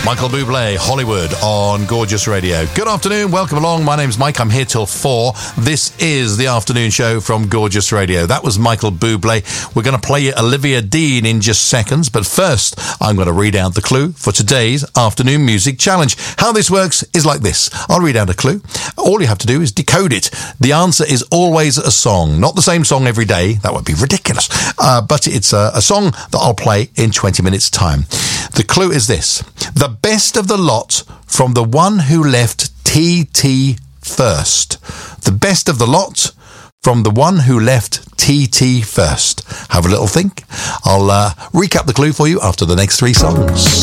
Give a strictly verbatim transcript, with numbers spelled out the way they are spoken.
Michael Bublé, Hollywood on Gorgeous Radio. Good afternoon, welcome along. My name's Mike, I'm here till four. This is the afternoon show from Gorgeous Radio. That was Michael Bublé. We're going to play Olivia Dean in just seconds, but first I'm going to read out the clue for today's afternoon music challenge. How this works is like this. I'll read out a clue. All you have to do is decode it. The answer is always a song. Not the same song every day. That would be ridiculous. Uh, but it's a, a song that I'll play in twenty minutes' time. The clue is this. The best of the lot from the one who left T T first. The best of the lot from the one who left T T first. Have a little think. I'll uh, recap the clue for you after the next three songs.